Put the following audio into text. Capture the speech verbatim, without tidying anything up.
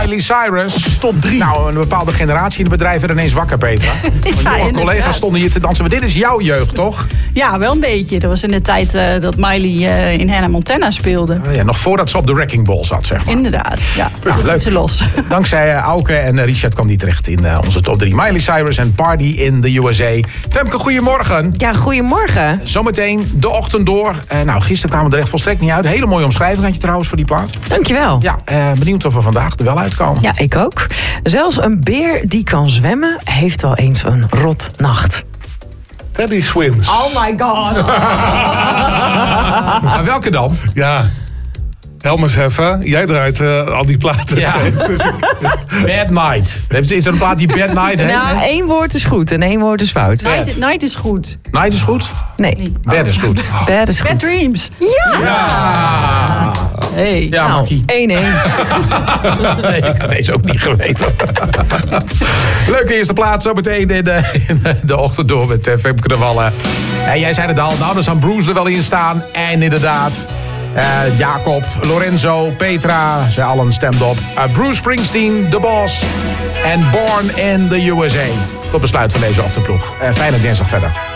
Miley Cyrus. Top drie. Nou, een bepaalde generatie in het bedrijf werd ineens wakker, Petra. Want Ja, jonge inderdaad. collega's stonden hier te dansen. Maar dit is jouw jeugd, toch? Ja, wel een beetje. Dat was in de tijd uh, dat Miley uh, in Hannah Montana speelde. Uh, ja, nog voordat ze op de Wrecking Ball zat, zeg maar. Inderdaad, ja. Nou, Dat leuk. is ze los. Dankzij uh, Auke en uh, Richard kwam die terecht in uh, onze top drie. Miley Cyrus en Party in the U S A. Femke, goedemorgen. Ja, goedemorgen. Zometeen de ochtend door. Uh, nou, gisteren kwamen we er echt volstrekt niet uit. Hele mooie omschrijving had je trouwens voor die plaat. Dankjewel. Ja, uh, benieuwd of we vandaag er wel uitkomen. Ja, ik ook. Zelfs een beer die kan zwemmen heeft wel eens een rotnacht. Teddy Swims. Oh my god. Maar welke dan? Ja. Helmers Heffen. Jij draait uh, al die platen Ja. steeds. Dus ik- Bad Night. Is er een plaat die Bad Night heet? Nou, één woord is goed en één woord is fout. Night, Night is goed. Night is goed? Nee, Bad is goed. bad is Bad goed. Dreams. Ja. Ja. Hey. Ja, Nou, Makkie. één-één. Nee, ik had deze ook niet geweten. Leuke eerste plaats zometeen in de, in de ochtend door met uh, Femke de Wallen. En jij zei het al, nou, dan zou Bruce er wel in staan. En inderdaad, uh, Jacob, Lorenzo, Petra, zij allen stemden op. Uh, Bruce Springsteen, The Boss en Born in the U S A. Tot besluit van deze ochtendploeg. Uh, fijne dinsdag verder.